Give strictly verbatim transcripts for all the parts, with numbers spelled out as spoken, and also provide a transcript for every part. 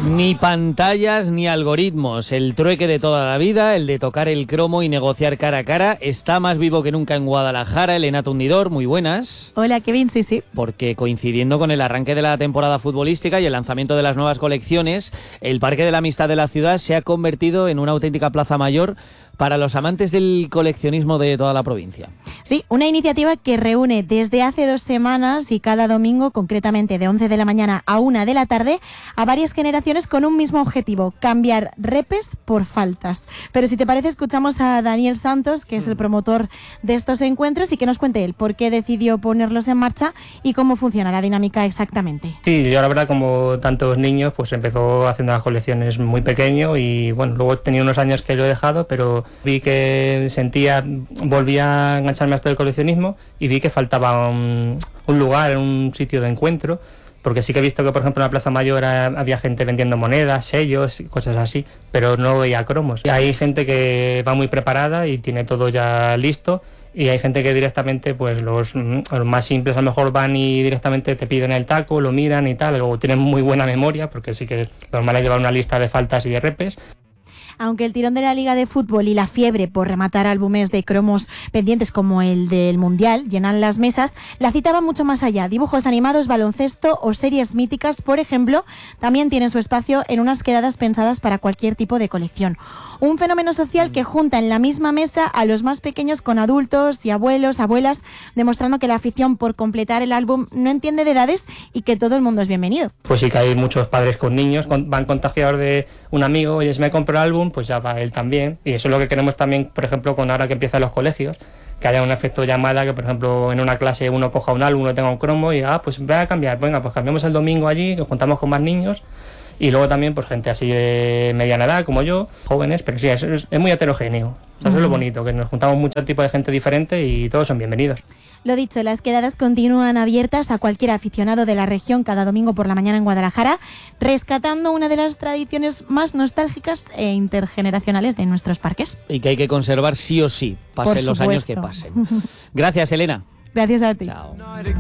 Ni pantallas ni algoritmos. El trueque de toda la vida, el de tocar el cromo y negociar cara a cara, está más vivo que nunca en Guadalajara. Elena Tundidor, muy buenas. Hola, Kevin, sí, sí. Porque coincidiendo con el arranque de la temporada futbolística y el lanzamiento de las nuevas colecciones, el Parque de la Amistad de la ciudad se ha convertido en una auténtica plaza mayor para los amantes del coleccionismo de toda la provincia. Sí, una iniciativa que reúne desde hace dos semanas y cada domingo, concretamente de once de la mañana a una de la tarde, a varias generaciones con un mismo objetivo: cambiar repes por faltas. Pero si te parece, escuchamos a Daniel Santos, que es el promotor de estos encuentros, y que nos cuente él por qué decidió ponerlos en marcha y cómo funciona la dinámica exactamente. Sí, yo la verdad, como tantos niños, pues empezó haciendo las colecciones muy pequeño y bueno, luego he tenido unos años que lo he dejado, pero vi que sentía, volvía a engancharme a esto del coleccionismo y vi que faltaba un, un lugar, un sitio de encuentro, porque sí que he visto que, por ejemplo, en la Plaza Mayor había gente vendiendo monedas, sellos, cosas así, pero no veía cromos. Y hay gente que va muy preparada y tiene todo ya listo, y hay gente que directamente, pues los, los más simples a lo mejor van y directamente te piden el taco, lo miran y tal, o tienen muy buena memoria, porque sí que lo normal es llevar una lista de faltas y de repes. Aunque el tirón de la Liga de Fútbol y la fiebre por rematar álbumes de cromos pendientes como el del Mundial llenan las mesas, la cita va mucho más allá. Dibujos animados, baloncesto o series míticas, por ejemplo, también tienen su espacio en unas quedadas pensadas para cualquier tipo de colección. Un fenómeno social que junta en la misma mesa a los más pequeños con adultos y abuelos, abuelas, demostrando que la afición por completar el álbum no entiende de edades y que todo el mundo es bienvenido. Pues sí que hay muchos padres con niños, van contagiados de un amigo: oye, si me compro el álbum, pues ya va él también. Y eso es lo que queremos también, por ejemplo, con ahora que empiezan los colegios, que haya un efecto llamada, que por ejemplo en una clase uno coja un álbum, uno tenga un cromo y ah, pues voy a cambiar, venga, pues cambiamos el domingo allí, que juntamos con más niños. Y luego también pues gente así de mediana edad como yo, jóvenes, pero sí, es, es, es muy heterogéneo. O sea, eso es lo bonito, que nos juntamos mucho tipo de gente diferente y todos son bienvenidos. Lo dicho, las quedadas continúan abiertas a cualquier aficionado de la región cada domingo por la mañana en Guadalajara, rescatando una de las tradiciones más nostálgicas e intergeneracionales de nuestros parques. Y que hay que conservar sí o sí, pasen los años que pasen. Gracias, Elena. Gracias a ti. Chao.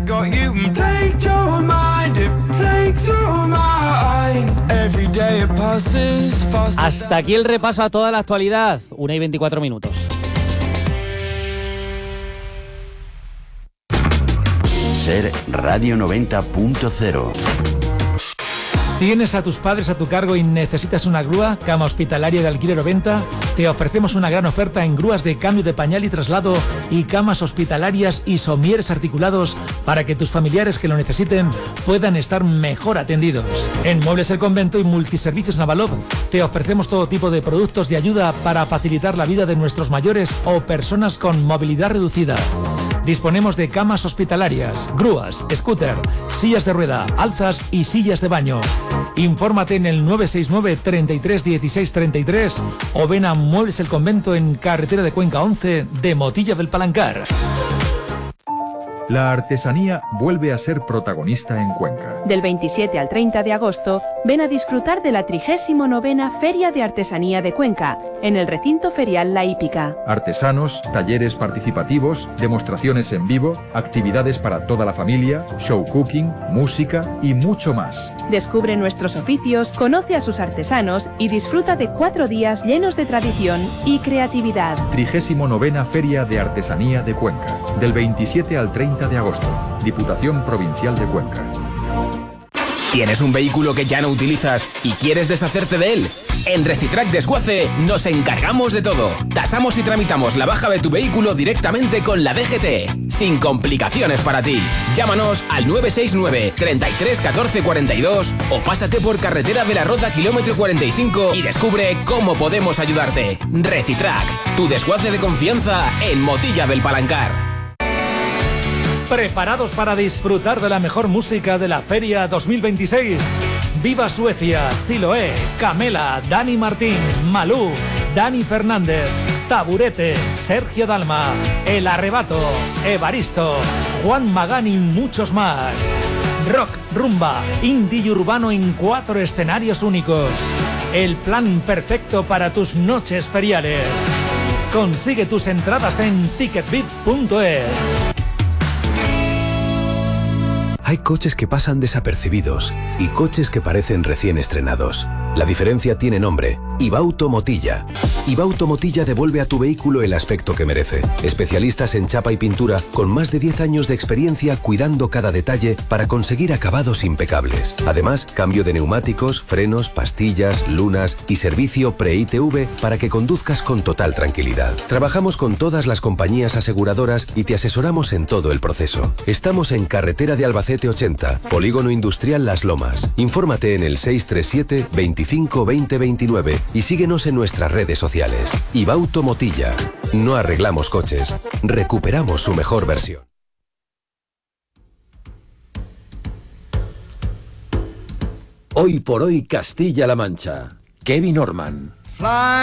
Hasta aquí el repaso a toda la actualidad. una y veinticuatro minutos. Ser Radio noventa punto cero. ¿Tienes a tus padres a tu cargo y necesitas una grúa, cama hospitalaria de alquiler o venta? Te ofrecemos una gran oferta en grúas de cambio de pañal y traslado y camas hospitalarias y somieres articulados para que tus familiares que lo necesiten puedan estar mejor atendidos. En Muebles El Convento y Multiservicios Navalov te ofrecemos todo tipo de productos de ayuda para facilitar la vida de nuestros mayores o personas con movilidad reducida. Disponemos de camas hospitalarias, grúas, scooter, sillas de rueda, alzas y sillas de baño. Infórmate en el nueve seis nueve, treinta y tres, dieciséis, treinta y tres o ven a Muebles El Convento en Carretera de Cuenca once de Motilla del Palancar. La artesanía vuelve a ser protagonista en Cuenca. Del veintisiete al treinta de agosto, ven a disfrutar de la trigésima novena Feria de Artesanía de Cuenca, en el recinto ferial La Hípica. Artesanos, talleres participativos, demostraciones en vivo, actividades para toda la familia, show cooking, música y mucho más. Descubre nuestros oficios, conoce a sus artesanos y disfruta de cuatro días llenos de tradición y creatividad. trigésima novena Feria de Artesanía de Cuenca, del veintisiete al treinta de agosto. Diputación Provincial de Cuenca. ¿Tienes un vehículo que ya no utilizas y quieres deshacerte de él? En Recitrac Desguace nos encargamos de todo. Tasamos y tramitamos la baja de tu vehículo directamente con la D G T, sin complicaciones para ti. Llámanos al nueve seis nueve, treinta y tres, catorce, cuarenta y dos o pásate por Carretera de la Rota kilómetro cuarenta y cinco y descubre cómo podemos ayudarte. Recitrac, tu desguace de confianza en Motilla del Palancar. ¿Preparados para disfrutar de la mejor música de la Feria dos mil veintiséis? Viva Suecia, Siloé, Camela, Dani Martín, Malú, Dani Fernández, Taburete, Sergio Dalma, El Arrebato, Evaristo, Juan Magán y muchos más. Rock, rumba, indie y urbano en cuatro escenarios únicos. El plan perfecto para tus noches feriales. Consigue tus entradas en ticketbit punto es. Hay coches que pasan desapercibidos y coches que parecen recién estrenados. La diferencia tiene nombre: Ibauto Motilla. Ibauto Motilla devuelve a tu vehículo el aspecto que merece. Especialistas en chapa y pintura con más de diez años de experiencia cuidando cada detalle para conseguir acabados impecables. Además, cambio de neumáticos, frenos, pastillas, lunas y servicio pre-I T V para que conduzcas con total tranquilidad. Trabajamos con todas las compañías aseguradoras y te asesoramos en todo el proceso. Estamos en Carretera de Albacete ochenta, Polígono Industrial Las Lomas. Infórmate en el seis tres siete, veinticinco, veinte, veintinueve y síguenos en nuestras redes sociales. Ibauto Motilla. No arreglamos coches, recuperamos su mejor versión. Hoy por hoy Castilla-La Mancha. Kevin Orman.